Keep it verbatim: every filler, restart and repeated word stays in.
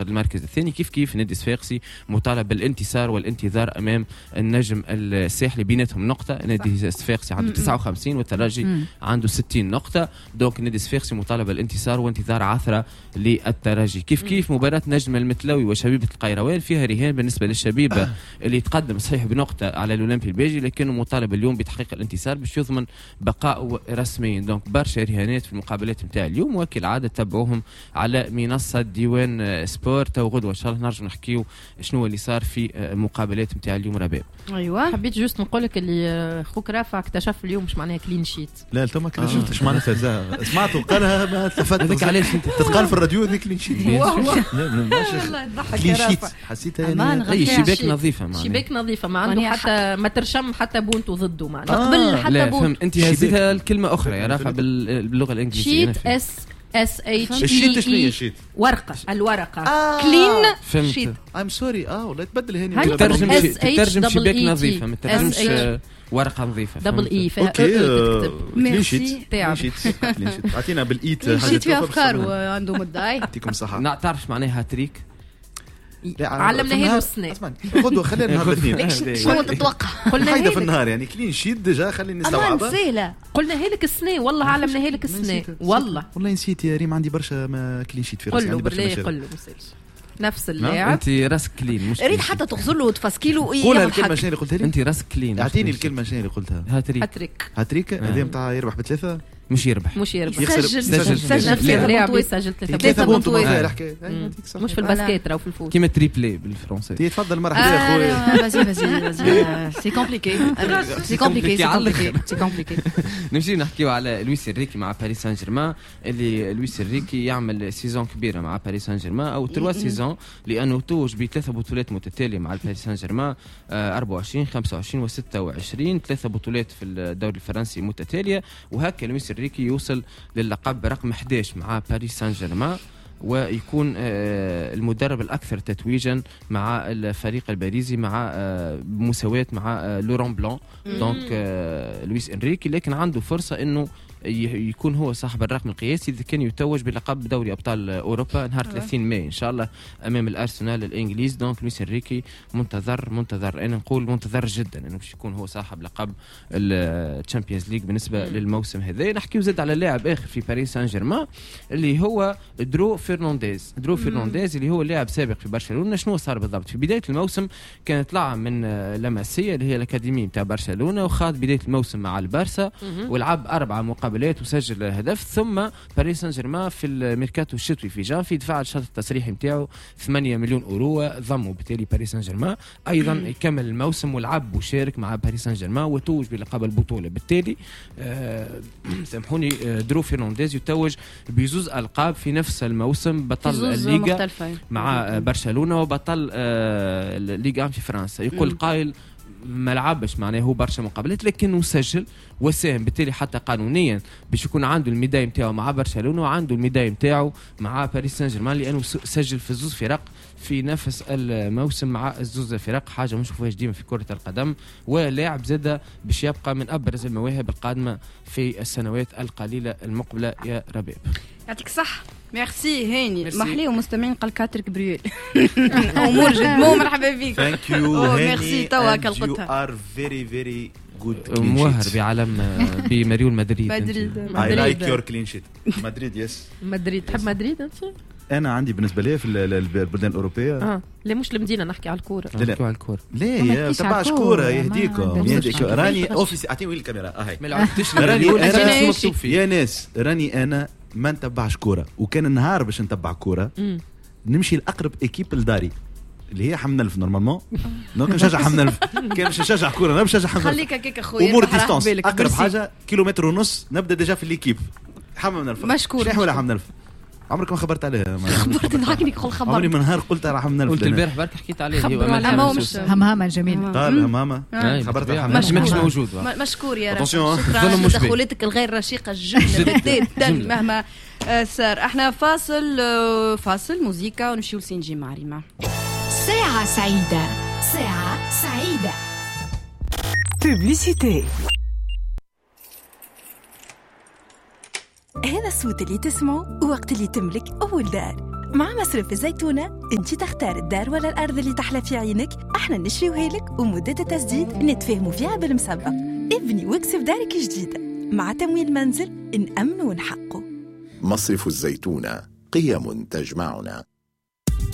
المركز الثاني. كيف كيف نادي صفاقسي مطالب بالانتصار والانتظار امام النجم الساحلي بيناتهم نقطه. نادي صفاقسي عنده تسعة وخمسين والترجي عنده ستين نقطه. دونك نادي صفاقسي مطالب بالانتصار وانتظار عثره للترجي. كيف كيف مباراه نجم المتلوي وشبيبه القيروان فيها رهان بالنسبه للشبيبه اللي يتقدم صحيح بنقطه على الاولمبي البيجي، لكنه مطالب اليوم بتحقيق الانتصار باش يضمن بقاء رسميا. دونك برشا رهانات في المقابلات نتاع اليوم، وكالعاده تتبعوهم على منصه ديوان سبورت. وغدوه ان شاء الله نرجع نحكيو شنو اللي صار في المقابلات نتاع اليوم. رباب ايوه حبيت جوست نقول لك اللي خوك رافع اكتشف اليوم مش معناها كلين شيت. لا انت ما اكتشفتش ايش معناتها، سمعته قالها ما التفت. هذاك علاش تتقال في الراديو ذيك كلين شيت. كلين شيت حسيتها اي شباك نظيفه معناها شباك نظيفه ما عنده حتى ما ترشم حتى بونتو ضده معناها قبل حتى بونت. انت هزيتها الكلمه اخرى يا رافع باللغه الانجليزيه. شيت اس اس اتش الشيت شنو هي الشيت؟ ورقه الورقه آه. كلين شيت. ام سوري اه ولا تبدل هنا ترجم ترجم شباك نظيفه ما ترجمش ورقه نظيفه دبل اي فيها اوكي. كلين شيت تاعك اعطينا بالايت شيت في افكار وعنده مدعي. يعطيكم الصحه. نعرفش معناها هاتريك. علمنا له السنه غدوه خلينا نهار الاثنين. شنو تتوقع؟ قلنا حاجه في النهار يعني كلين شيت ديجا خليني نستوعبها. سهله قلناها لك السنه والله علمناها لك السنه والله والله نسيت يا ريم. عندي برشا ما كلين شيت في راسي. عندي برشا مشاكل. قول له نفس اللاعب. انت راسك كلين مش ريت حتى تغزر له وتفسكي له. قولها الكلمه شنو اللي قلتها لي. انت راسك كلين. اعطيني الكلمه شنو اللي قلتها. هاتريك هاتريك هاتريك هذا نتاع يربح بثلاثه. مش يربح مش يربح سجل سجل سجل اللاعب يسجل ثلاثة بونت مش في الباسكيت او في الفوت كيما تريبلي بالفرنسي. تفضل مرحبا يا خويا. فازي فازي فازي سي كومبليكي سي كومبليكي سي كومبليكي سي كومبليكي. نمشي نحكيو على لويس إنريكي مع باريس سان جيرمان. اللي لويس إنريكي يعمل سيزون كبيره مع باريس سان جيرمان او تروا سيزون لانه توج بثلاثه بطولات متتاليه مع باريس سان جيرمان أربعة وعشرين خمسة وعشرين وستة وعشرين. ثلاثه بطولات في الدوري الفرنسي متتاليه. وهكا لويس إنريكي يوصل للقب رقم أحد عشر مع باريس سان جيرمان ويكون المدرب الأكثر تتويجا مع الفريق الباريزي مع مساواة مع لوران بلان. دونك لويس إنريكي لكن عنده فرصة إنه يكون هو صاحب الرقم القياسي إذا كان يتوج بلقب دوري أبطال أوروبا نهار ثلاثين ماي إن شاء الله أمام الأرسنال الإنجليز. دونك لويس إنريكي منتظر منتظر أنا نقول منتظر جدا إنه باش يكون هو صاحب لقب الشامبيونز ليج بالنسبة مم. للموسم هذا. نحكيو زاد على لاعب آخر في باريس سان جيرمان اللي هو درو فرنانديز. درو فرنانديز اللي هو لاعب سابق في برشلونة. شنو صار بالضبط في بداية الموسم؟ كانت طلع من لاماسيا اللي هي الأكاديمية نتاع برشلونة وخاض بداية الموسم مع البارسا ولعب أربعة مقابلات وسجل هدف. ثم باريس سان جيرمان في الميركاتو الشتوي في جانفي دفع الشرط التصريحي نتاعو ثمانية مليون اورو ضموا بالتالي باريس سان جيرمان ايضا يكمل الموسم ولعب وشارك مع باريس سان جيرمان وتوج بلقب البطوله. بالتالي آه سامحوني آه درو فرنانديز يتوج بزوز القاب في نفس الموسم، بطل الليغا مع آه برشلونه وبطل آه الليغا في فرنسا. يقول قائل ما لعبش معناه هو برشا مقابلات لكنه سجل وساهم بالتالي حتى قانونيا باش يكون عنده الميداي نتاعو مع برشلونه وعنده الميداي نتاعو مع باريس سان جيرمان لانه سجل في زوز فرق في نفس الموسم مع الزوز فرق. حاجه مش نشوفوهاش ديما في كره القدم ولاعب زاده باش يبقى من ابرز المواهب القادمه في السنوات القليله المقبله. يا ربيب يعطيك صح. ميرسي هاني محلي ومستمعين قال كاتريك بريول امور جد مو مرحبا بك. ثانك يو هاني. ميرسي توا كلقتها. يو ار فيري فيري جود. موهر بعالم بمريول مدريد. مدريد اي لايك يور كلين شيت. مدريد يس. مدريد تحب مدريد انت؟ انا عندي بالنسبه لي في البلدان الاوروبيه اه لا مش المدينه نحكي على الكوره. نحكي على الكوره. لا يا تبعش كوره يهديكم يهديكم. راني اوفيسي اعطيني الكاميرا اه هي ما لعبتش راني يا ناس راني انا ما نتبعش كوره وكان النهار باش نتبع كوره نمشي لاقرب ايكيب لداري اللي هي حمنلف نورمالمون. دونك نشجع حمنلف. كان باش نشجع كوره انا باش نشجع حمنلف. خليك هكاك اخويا امور ديستانس اقرب حاجه كيلومتر ونص نبدا ديجا في الايكيب حمنلف. مشكور شنو ولا حمنلف عمرك ما خبرت عليها؟ خبرت نهارك قول خبر عمري من نهار قلت راه حمنلف. قلت البارح برك حكيت عليه هو مش همهمه جميل. قال همامه خبرت مش ماكش موجود. مشكور يا رب. شكرا تدخلاتك الغير رشيقه جدا مهما صار. احنا فاصل فاصل موسيقى ونمشيو لسينجي مع ريما. ساعة سعيدة. ساعة سعيدة. بوبليسيتي. هذا الصوت اللي تسمعه وقت اللي تملك أول دار. مع مصرف الزيتونة انت تختار الدار ولا الأرض اللي تحلى في عينك، احنا نشريوها لك ومدة التسديد نتفاهموا فيها بالمسبق. ابني واكسب دارك جديدة مع تمويل منزل نأمن ونحقه. مصرف الزيتونة، قيم تجمعنا.